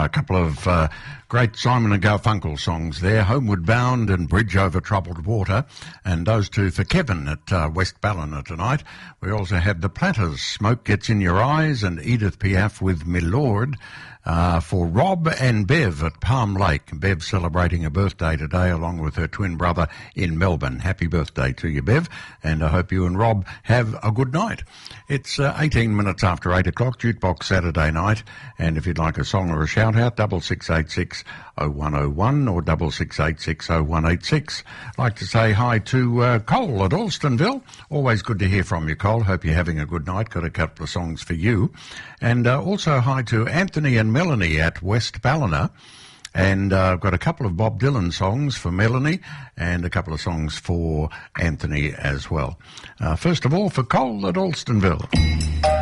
A couple of great Simon and Garfunkel songs there, Homeward Bound and Bridge Over Troubled Water, and those two for Kevin at West Ballina tonight. We also had the Platters, Smoke Gets in Your Eyes, and Edith Piaf with Me Lord. For Rob and Bev at Palm Lake. Bev celebrating a birthday today along with her twin brother in Melbourne. Happy birthday to you, Bev, and I hope you and Rob have a good night. It's 18 minutes after 8 o'clock, Jukebox Saturday night, and if you'd like a song or a shout-out, 6686 0101 or 6686 0186. I'd like to say hi to Cole at Alstonville. Always good to hear from you, Cole. Hope you're having a good night. Got a couple of songs for you. And also hi to Anthony and Melanie at West Ballina. And I've got a couple of Bob Dylan songs for Melanie and a couple of songs for Anthony as well. First of all, for Cole at Alstonville.